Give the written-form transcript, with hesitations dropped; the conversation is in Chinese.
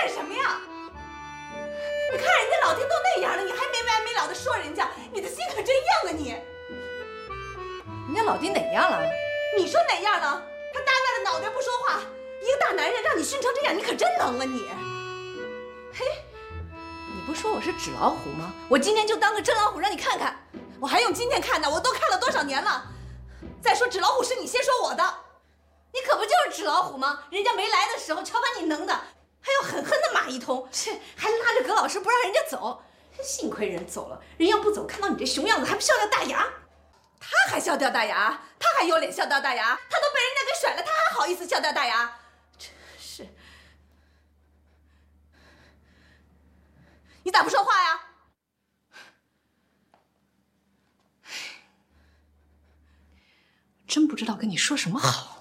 干什么呀？你看人家老天都那样了，你还没完没了的说人家，你的心可真硬啊你！ 人家老丁哪样了？ 你说哪样了？他耷拉着脑袋不说话，一个大男人让你熏成这样，你可真能啊你！嘿， 你不说我是纸老虎吗？我今天就当个真老虎让你看看。 我还用今天看呢？我都看了多少年了？再说纸老虎是你先说我的， 你可不就是纸老虎吗？人家没来的时候瞧把你能的，还要狠狠的骂一通，还拉着葛老师不让人家走。幸亏人走了，人要不走，看到你这熊样子还不笑掉大牙。 他还笑掉大牙？他还有脸笑掉大牙？他都被人家给甩了，他还好意思笑掉大牙？真是！你咋不说话呀？ 真不知道跟你说什么好。